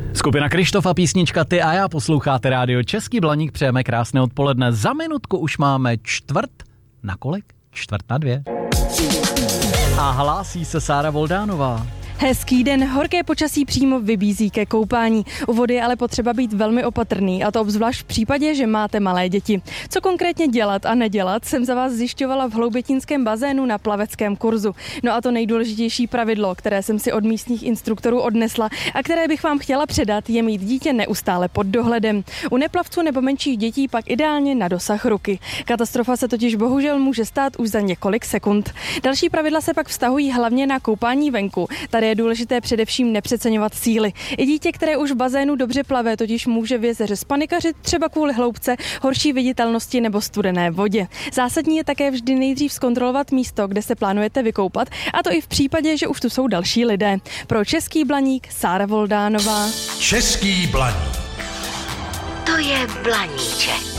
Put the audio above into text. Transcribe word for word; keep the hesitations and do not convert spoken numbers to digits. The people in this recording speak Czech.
Skupina Kryštof a písnička Ty a já, posloucháte rádio Český Blaník, přejeme krásné odpoledne. Za minutku už máme čtvrt na kolik? Čtvrt na dvě. A hlásí se Sára Voldánová. Hezký den, horké počasí přímo vybízí ke koupání. U vody je ale potřeba být velmi opatrný, a to obzvlášť v případě, že máte malé děti. Co konkrétně dělat a nedělat, jsem za vás zjišťovala v Hloubětínském bazénu na plaveckém kurzu. No a to nejdůležitější pravidlo, které jsem si od místních instruktorů odnesla a které bych vám chtěla předat, je mít dítě neustále pod dohledem. U neplavců nebo menších dětí pak ideálně na dosah ruky. Katastrofa se totiž bohužel může stát už za několik sekund. Další pravidla se pak vztahují hlavně na koupání venku. Tady je důležité především nepřeceňovat síly. I dítě, které už v bazénu dobře plave, totiž může v jezeře spanikařit třeba kvůli hloubce, horší viditelnosti nebo studené vodě. Zásadní je také vždy nejdřív zkontrolovat místo, kde se plánujete vykoupat, a to i v případě, že už tu jsou další lidé. Pro Český Blaník Sára Voldánová. Český Blaník. To je Blaníček.